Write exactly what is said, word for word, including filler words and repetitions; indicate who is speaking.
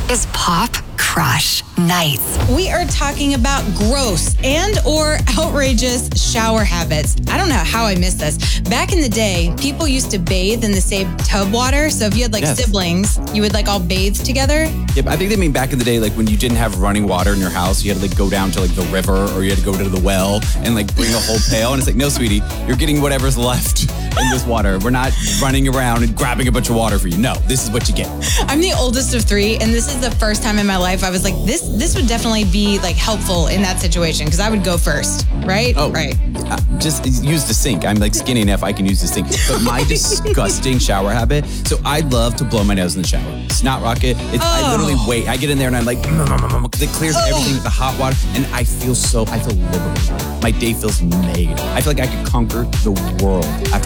Speaker 1: is Pop Crush Nights.
Speaker 2: We are talking about gross and or outrageous shower habits. I don't know how I missed this. Back in the day, people used to bathe in the same tub water. So if you had like
Speaker 3: Yes.
Speaker 2: siblings, you would like all bathe together.
Speaker 3: Yeah, but I think they mean back in the day, like when you didn't have running water in your house, you had to like go down to like the river or you had to go to the well and like bring a whole pail. And it's like, no, sweetie, you're getting whatever's left in this water. We're not running around and grabbing a bunch of water for you. No, this is what you get.
Speaker 2: I'm the oldest of three, and this is the first time in my life I was like, this this would definitely be like helpful in that situation because I would go first, right?
Speaker 3: Oh,
Speaker 2: right.
Speaker 3: Uh, just use the sink. I'm like skinny enough I can use the sink. But my disgusting shower habit. So I love to blow my nose in the shower. Snot rocket. It's, I
Speaker 2: Oh.
Speaker 3: literally wait. I get in there and I'm like, because it clears everything with the hot water, and I feel so. I feel liberated. My day feels made. I feel like I could conquer the world after